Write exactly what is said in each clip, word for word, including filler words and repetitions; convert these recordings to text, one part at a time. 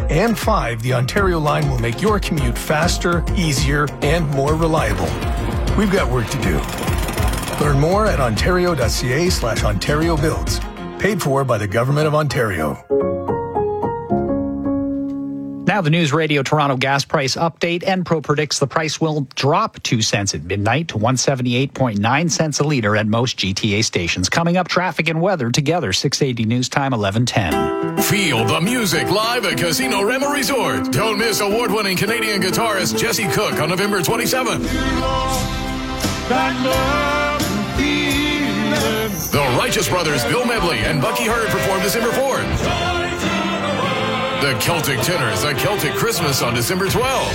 And five, the Ontario line will make your commute faster, easier, and more reliable. We've got work to do. Learn more at ontario.ca slash Ontario Builds. Paid for by the Government of Ontario. Now the News Radio Toronto gas price update. Enpro predicts the price will drop two cents at midnight to one hundred seventy-eight point nine cents a litre at most G T A stations. Coming up, traffic and weather together, six eighty News Time, eleven ten. Feel the music live at Casino Rema Resort. Don't miss award-winning Canadian guitarist Jesse Cook on November twenty-seventh. The Righteous Brothers Bill Medley and Bucky Hart perform December fourth. The Celtic Tenors, A Celtic Christmas on December twelfth.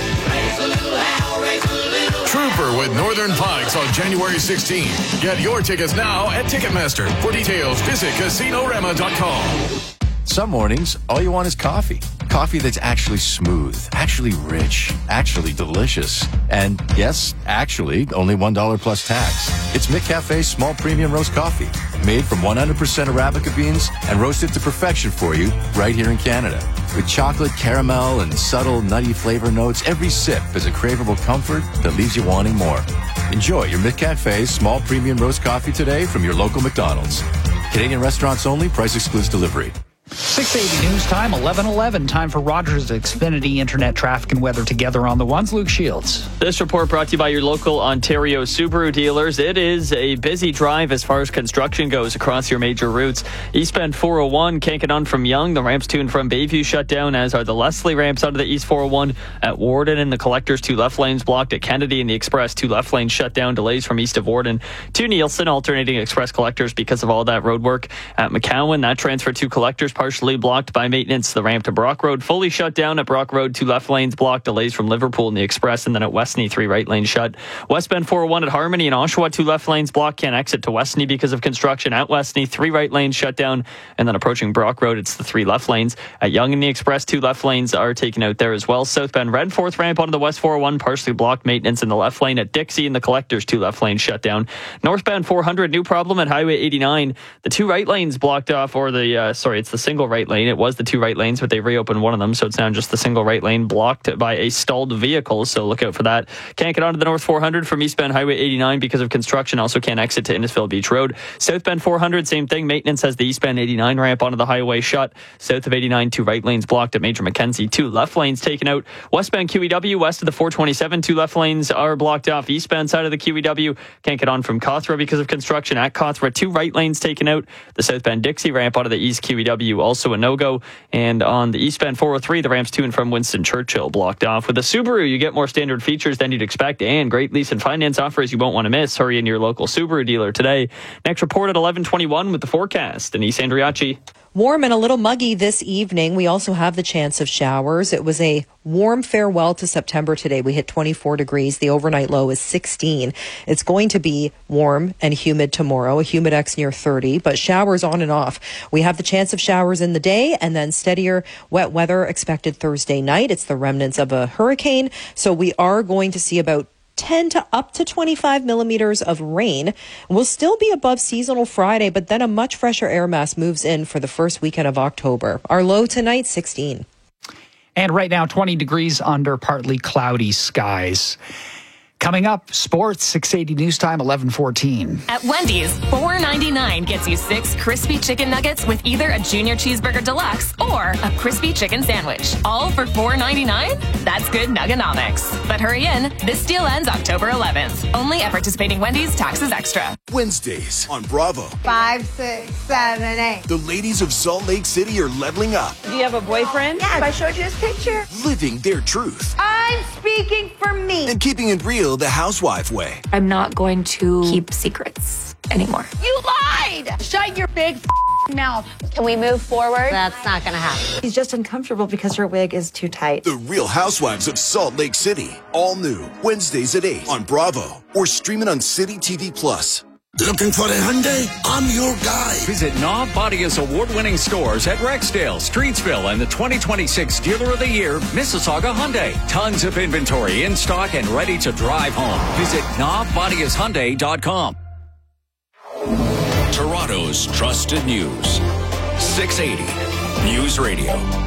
Trooper with Northern Pikes on January sixteenth. Get your tickets now at Ticketmaster. For details, visit casino rema dot com. Some mornings, all you want is coffee. Coffee that's actually smooth, actually rich, actually delicious. And yes, actually, only one dollar plus tax. It's McCafe's small premium roast coffee. Made from one hundred percent Arabica beans and roasted to perfection for you right here in Canada. With chocolate, caramel, and subtle nutty flavor notes, every sip is a craveable comfort that leaves you wanting more. Enjoy your McCafe's small premium roast coffee today from your local McDonald's. Canadian restaurants only. Price excludes delivery. six eighty News Time, eleven eleven. Time for Rogers Xfinity Internet traffic and weather together on the ones. Luke Shields. This report brought to you by your local Ontario Subaru dealers. It is a busy drive as far as construction goes across your major routes. Eastbound four oh one can't get on from Yonge. The ramps to and from Bayview shut down, as are the Leslie ramps out of the East four oh one at Warden, and the Collectors two left lanes blocked at Kennedy, and the Express two left lanes shut down. Delays from east of Warden to Nielsen, alternating Express Collectors because of all that road work at McCowan. That transfer to Collectors partially blocked by maintenance. The ramp to Brock Road fully shut down at Brock Road. Two left lanes blocked. Delays from Liverpool in the Express, and then at Westney, three right lanes shut. Westbound four oh one at Harmony and Oshawa, two left lanes blocked. Can't exit to Westney because of construction at Westney. Three right lanes shut down, and then approaching Brock Road, it's the three left lanes. At Yonge and the Express, two left lanes are taken out there as well. Southbound Red fourth ramp onto the West four oh one, partially blocked. Maintenance in the left lane at Dixie, and the Collectors, two left lanes shut down. Northbound four hundred, new problem at Highway eighty-nine. The two right lanes blocked off, or the, uh, sorry, it's the single right lane. It was the two right lanes, but they reopened one of them, so it's now just the single right lane blocked by a stalled vehicle, so look out for that. Can't get onto the North four hundred from eastbound Highway eighty-nine because of construction. Also can't exit to Innisfil Beach Road. Southbound four hundred, same thing. Maintenance has the eastbound eighty-nine ramp onto the highway shut. South of eighty-nine, two right lanes blocked at Major Mackenzie. Two left lanes taken out. Westbound Q E W, west of the four twenty-seven, two left lanes are blocked off. Eastbound side of the Q E W, can't get on from Cawthra because of construction. At Cawthra, two right lanes taken out. The southbound Dixie ramp onto the east Q E W, also a no-go. And on the eastbound four oh three, the ramps to and from Winston Churchill blocked off. With a Subaru, you get more standard features than you'd expect and great lease and finance offers you won't want to miss. Hurry in your local Subaru dealer today. Next report at eleven twenty-one with the forecast. Denise Andriacci. Warm and a little muggy this evening. We also have the chance of showers. It was a warm farewell to September today. We hit twenty-four degrees. The overnight low is sixteen. It's going to be warm and humid tomorrow, a humidex near thirty, but showers on and off. We have the chance of showers in the day and then steadier wet weather expected Thursday night. It's the remnants of a hurricane. So we are going to see about ten to up to twenty-five millimeters of rain. We'll still be above seasonal Friday, but then a much fresher air mass moves in for the first weekend of October. Our low tonight, sixteen. And right now, twenty degrees under partly cloudy skies. Coming up, sports, six eighty News Time, eleven fourteen. At Wendy's, four ninety-nine gets you six crispy chicken nuggets with either a Junior Cheeseburger Deluxe or a crispy chicken sandwich. All for four ninety-nine? That's good nuggonomics. But hurry in, this deal ends October eleventh. Only at participating Wendy's, taxes extra. Wednesdays on Bravo. Five, six, seven, eight. The ladies of Salt Lake City are leveling up. Do you have a boyfriend? Yes, I showed you his picture. Living their truth. I'm speaking for me. And keeping it real the housewife way. I'm not going to keep secrets anymore. You lied! Shut your big f- mouth. Can we move forward? That's not gonna happen. He's just uncomfortable because her wig is too tight. The Real Housewives of Salt Lake City. All new. Wednesdays at eight on Bravo. Or streaming on City T V Plus. Looking for a Hyundai? I'm your guy. Visit Knob Bodia's award-winning stores at Rexdale, Streetsville, and the twenty twenty-six Dealer of the Year, Mississauga Hyundai. Tons of inventory in stock and ready to drive home. Visit knob bodias hyundai dot com. Toronto's trusted news. six eighty News Radio.